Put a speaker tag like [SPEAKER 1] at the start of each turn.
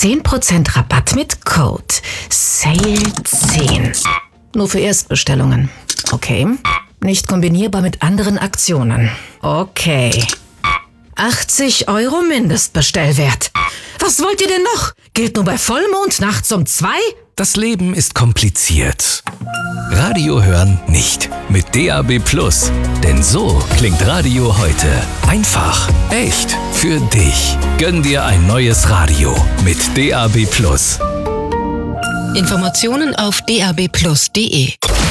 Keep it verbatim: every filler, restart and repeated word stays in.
[SPEAKER 1] zehn Prozent Rabatt mit Code S A L E zehn. Nur für Erstbestellungen. Okay. Nicht kombinierbar mit anderen Aktionen. Okay. achtzig Euro Mindestbestellwert. Was wollt ihr denn noch? Gilt nur bei Vollmond nachts um zwei?
[SPEAKER 2] Das Leben ist kompliziert. Radio hören nicht. Mit D A B Plus. Denn so klingt Radio heute. Einfach, echt, für dich. Gönn dir ein neues Radio mit D A B Plus.
[SPEAKER 3] Informationen auf d a b plus punkt d e.